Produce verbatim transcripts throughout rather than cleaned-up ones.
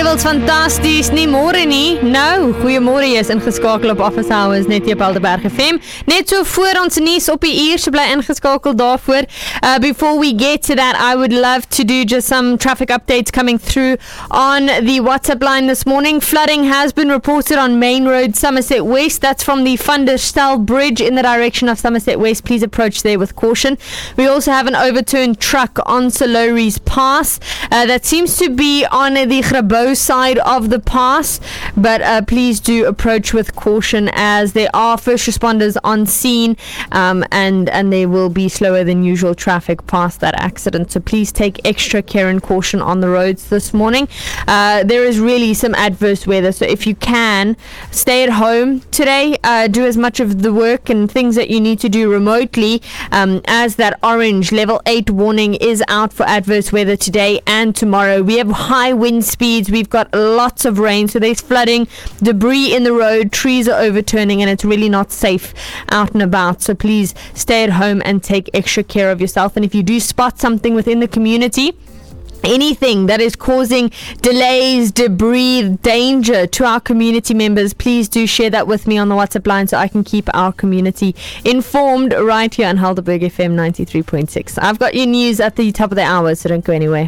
Ewels, fantasties, nie môre nie. Nou, goeiemôre, jy is ingeskakel op Office Hours, net hier op Helderberg F M. Net so voor ons nuus op die uur, so bly ingeskakel daarvoor. Uh, before we get to that, I would love to do just some traffic updates coming through on the WhatsApp line this morning. Flooding has been reported on Main Road, Somerset West. That's from the Funderstel Bridge in the direction of Somerset West. Please approach there with caution. We also have an overturned truck on Soloris Pass. Uh, that seems to be on the Grabo side of the pass, but uh, please do approach with caution as there are first responders on scene, um, and, and there will be slower than usual traffic past that accident. So please take extra care and caution on the roads this morning. Uh, there is really some adverse weather, so if you can, stay at home today. Uh, do as much of the work and things that you need to do remotely, um, as that orange level eight warning is out for adverse weather today and tomorrow. We have high wind speeds, we've got lots of rain, so there's flooding, debris in the road, trees are overturning, and it's really not safe out and about. So please stay at home and take extra care of yourself. And if you do spot something within the community, anything that is causing delays, debris, danger to our community members, please do share that with me on the WhatsApp line so I can keep our community informed right here on Helderberg F M ninety-three point six. I've got your news at the top of the hour, so don't go anywhere.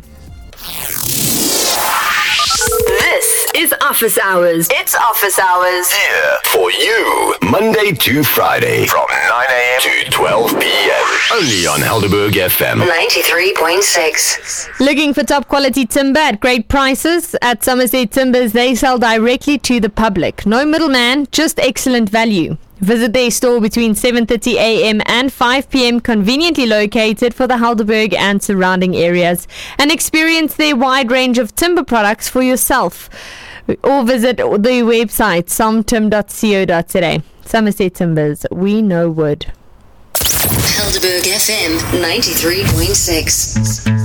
This is Office Hours. It's Office Hours. Here for you, Monday to Friday from nine a.m. to twelve p.m. Only on Helderberg F M ninety-three point six. Looking for top quality timber at great prices? At Somerset Timbers, they sell directly to the public. No middleman, just excellent value. Visit their store between seven thirty a.m. and five p.m. conveniently located for the Helderberg and surrounding areas, and experience their wide range of timber products for yourself. Or visit the website somtim dot co dot za. Somerset Timbers, we know wood. Helderberg F M ninety-three point six.